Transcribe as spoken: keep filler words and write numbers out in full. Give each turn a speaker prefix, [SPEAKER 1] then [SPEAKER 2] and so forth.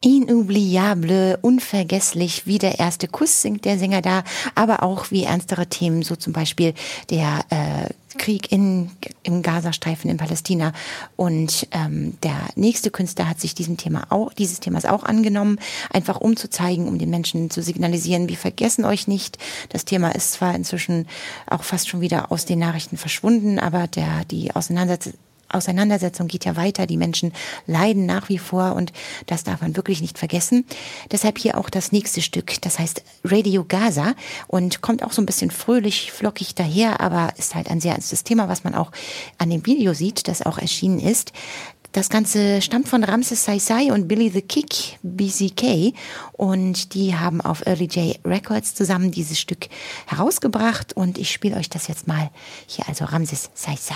[SPEAKER 1] Inoubliable, unvergesslich, wie der erste Kuss singt der Sänger da, aber auch wie ernstere Themen, so zum Beispiel der äh, Krieg in, im Gazastreifen in Palästina. Und ähm, der nächste Künstler hat sich diesem Thema auch, dieses Themas auch angenommen, einfach um zu zeigen, um den Menschen zu signalisieren, wir vergessen euch nicht. Das Thema ist zwar inzwischen auch fast schon wieder aus den Nachrichten verschwunden, aber der die Auseinandersetzung Auseinandersetzung geht ja weiter, die Menschen leiden nach wie vor und das darf man wirklich nicht vergessen. Deshalb hier auch das nächste Stück, das heißt Radio Gaza und kommt auch so ein bisschen fröhlich, flockig daher, aber ist halt ein sehr ernstes Thema, was man auch an dem Video sieht, das auch erschienen ist. Das Ganze stammt von Ramses Sai Sai und Billy the Kick, B C K, und die haben auf Early J Records zusammen dieses Stück herausgebracht und ich spiele euch das jetzt mal hier, also Ramses Sai Sai.